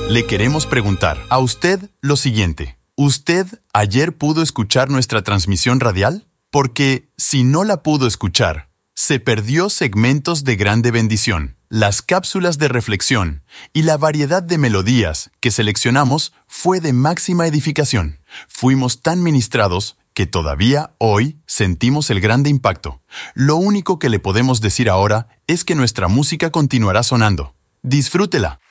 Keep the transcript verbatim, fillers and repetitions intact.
Le queremos preguntar a usted lo siguiente. ¿Usted ayer pudo escuchar nuestra transmisión radial? Porque si no la pudo escuchar, se perdió segmentos de grande bendición, las cápsulas de reflexión y la variedad de melodías que seleccionamos fue de máxima edificación. Fuimos tan ministrados que todavía hoy sentimos el grande impacto. Lo único que le podemos decir ahora es que nuestra música continuará sonando. Disfrútela.